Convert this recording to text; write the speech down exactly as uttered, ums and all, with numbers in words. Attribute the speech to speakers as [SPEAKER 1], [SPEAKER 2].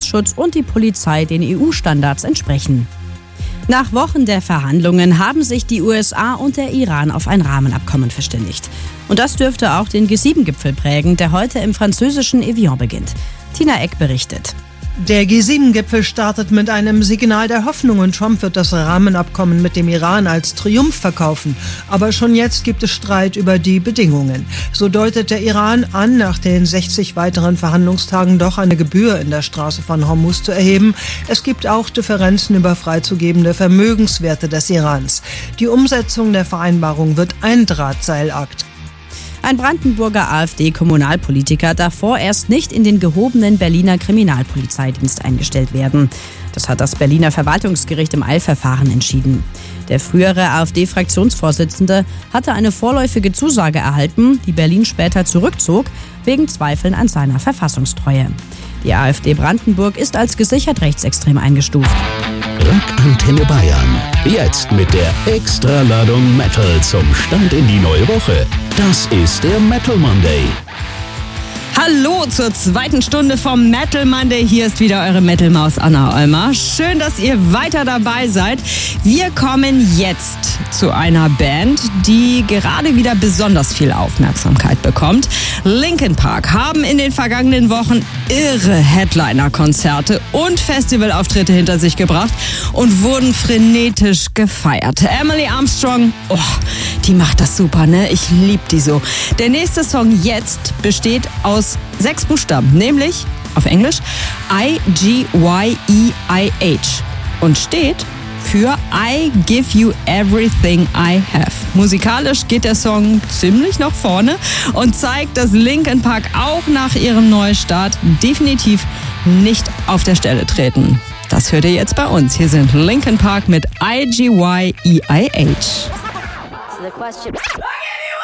[SPEAKER 1] Verfassungsschutz und die Polizei den E U-Standards entsprechen. Nach Wochen der Verhandlungen haben sich die U S A und der Iran auf ein Rahmenabkommen verständigt. Und das dürfte auch den G sieben Gipfel prägen, der heute im französischen Evian beginnt. Tina Eck berichtet.
[SPEAKER 2] Der G sieben Gipfel startet mit einem Signal der Hoffnung und Trump wird das Rahmenabkommen mit dem Iran als Triumph verkaufen. Aber schon jetzt gibt es Streit über die Bedingungen. So deutet der Iran an, nach den sechzig weiteren Verhandlungstagen doch eine Gebühr in der Straße von Hormuz zu erheben. Es gibt auch Differenzen über freizugebende Vermögenswerte des Irans. Die Umsetzung der Vereinbarung wird ein Drahtseilakt.
[SPEAKER 1] Ein Brandenburger AfD-Kommunalpolitiker darf vorerst nicht in den gehobenen Berliner Kriminalpolizeidienst eingestellt werden. Das hat das Berliner Verwaltungsgericht im Eilverfahren entschieden. Der frühere AfD-Fraktionsvorsitzende hatte eine vorläufige Zusage erhalten, die Berlin später zurückzog, wegen Zweifeln an seiner Verfassungstreue. Die AfD Brandenburg ist als gesichert rechtsextrem eingestuft.
[SPEAKER 3] Rock Antenne Bayern. Jetzt mit der Extraladung Metal zum Start in die neue Woche. Das ist der Metal Monday.
[SPEAKER 4] Hallo zur zweiten Stunde vom Metal Monday. Hier ist wieder eure Metal-Maus Anna Olmer. Schön, dass ihr weiter dabei seid. Wir kommen jetzt zu einer Band, die gerade wieder besonders viel Aufmerksamkeit bekommt. Linkin Park haben in den vergangenen Wochen irre Headliner-Konzerte und Festivalauftritte hinter sich gebracht und wurden frenetisch gefeiert. Emily Armstrong, oh, die macht das super, ne? Ich lieb die so. Der nächste Song jetzt besteht aus sechs Buchstaben, nämlich auf Englisch I G Y E I H und steht für I Give You Everything I Have. Musikalisch geht der Song ziemlich nach vorne und zeigt, dass Linkin Park auch nach ihrem Neustart definitiv nicht auf der Stelle treten. Das hört ihr jetzt bei uns. Hier sind Linkin Park mit I G Y E I H.
[SPEAKER 5] So the question...